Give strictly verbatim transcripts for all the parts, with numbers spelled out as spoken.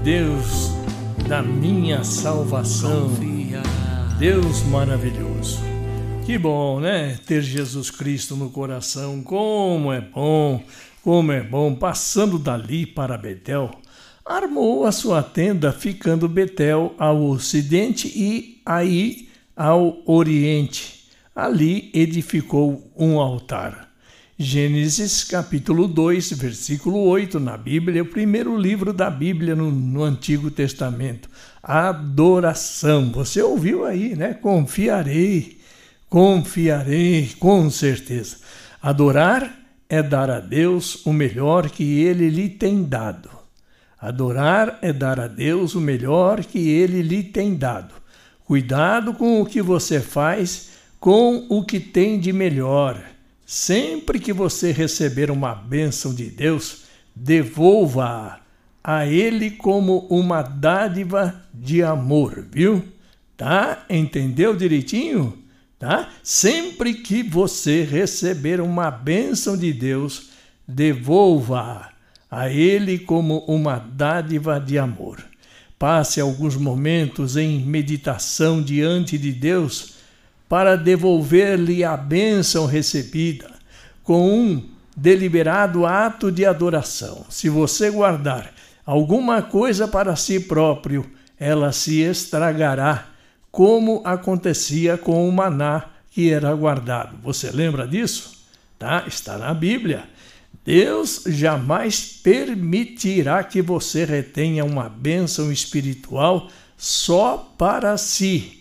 Deus da minha salvação. Deus maravilhoso. Que bom, né? Ter Jesus Cristo no coração. Como é bom, como é bom. Passando dali para Betel, armou a sua tenda, ficando Betel ao ocidente e Ai ao oriente. Ali edificou um altar. Gênesis capítulo dois, versículo oito, na Bíblia, o primeiro livro da Bíblia no, no Antigo Testamento. Adoração. Você ouviu aí, né? Confiarei, confiarei, com certeza. Adorar é dar a Deus o melhor que Ele lhe tem dado. Adorar é dar a Deus o melhor que Ele lhe tem dado. Cuidado com o que você faz, com o que tem de melhor. Sempre que você receber uma bênção de Deus, devolva-a a Ele como uma dádiva de amor, viu? Tá? Entendeu direitinho? Tá? Sempre que você receber uma bênção de Deus, devolva-a a Ele como uma dádiva de amor. Passe alguns momentos em meditação diante de Deus para devolver-lhe a bênção recebida com um deliberado ato de adoração. Se você guardar alguma coisa para si próprio, ela se estragará, como acontecia com o maná que era guardado. Você lembra disso? Tá? Está na Bíblia. Deus jamais permitirá que você retenha uma bênção espiritual só para si.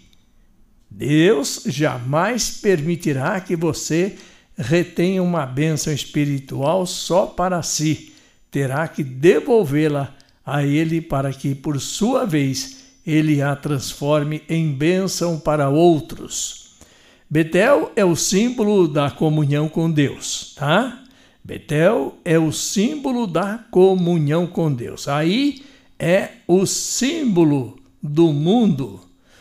Deus jamais permitirá que você retenha uma bênção espiritual só para si. Terá que devolvê-la a Ele para que, por sua vez, Ele a transforme em bênção para outros. Betel é o símbolo da comunhão com Deus, tá? Betel é o símbolo da comunhão com Deus. Aí é o símbolo do mundo.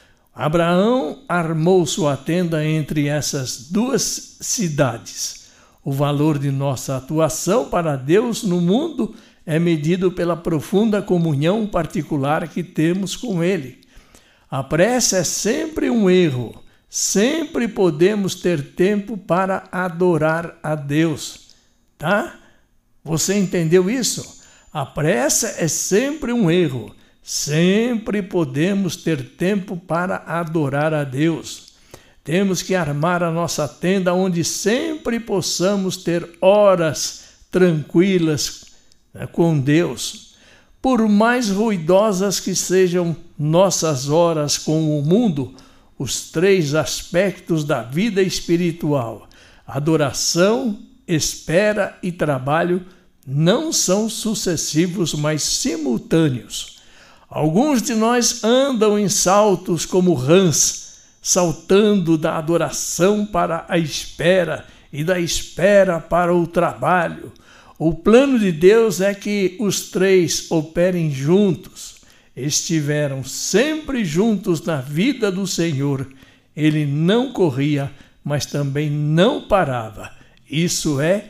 Abraão armou sua tenda entre essas duas cidades. O valor de nossa atuação para Deus no mundo é medido pela profunda comunhão particular que temos com Ele. A pressa é sempre um erro. Sempre podemos ter tempo para adorar a Deus. Tá? Você entendeu isso? A pressa é sempre um erro. Sempre podemos ter tempo para adorar a Deus. Temos que armar a nossa tenda onde sempre possamos ter horas tranquilas com Deus. Por mais ruidosas que sejam nossas horas com o mundo, os três aspectos da vida espiritual, adoração, espera e trabalho, não são sucessivos, mas simultâneos. Alguns de nós andam em saltos como rãs, saltando da adoração para a espera e da espera para o trabalho. O plano de Deus é que os três operem juntos. Estiveram sempre juntos na vida do Senhor. Ele não corria, mas também não parava. Isso é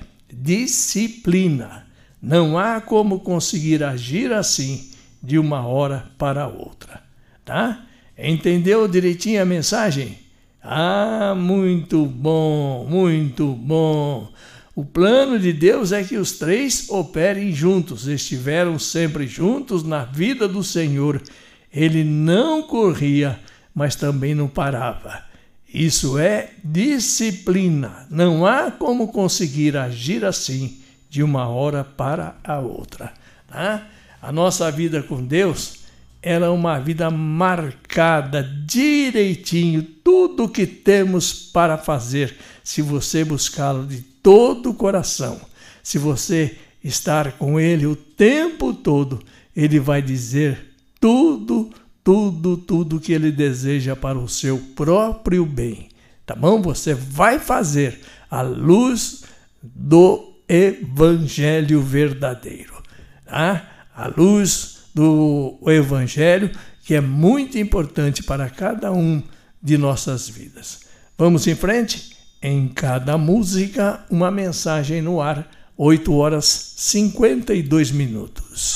disciplina. Não há como conseguir agir assim de uma hora para outra, tá? Entendeu direitinho a mensagem? Ah, muito bom, muito bom. O plano de Deus é que os três operem juntos. Estiveram sempre juntos na vida do Senhor. Ele não corria, mas também não parava. Isso é disciplina. Não há como conseguir agir assim de uma hora para a outra, tá? A nossa vida com Deus, ela é uma vida marcada direitinho, tudo que temos para fazer, se você buscá-lo de todo o coração. Se você estar com Ele o tempo todo, Ele vai dizer tudo, tudo, tudo que Ele deseja para o seu próprio bem. Tá bom? Você vai fazer à luz do Evangelho verdadeiro, tá? A luz do Evangelho, que é muito importante para cada um de nossas vidas. Vamos em frente? Em cada música, uma mensagem no ar, oito horas e cinquenta e dois minutos.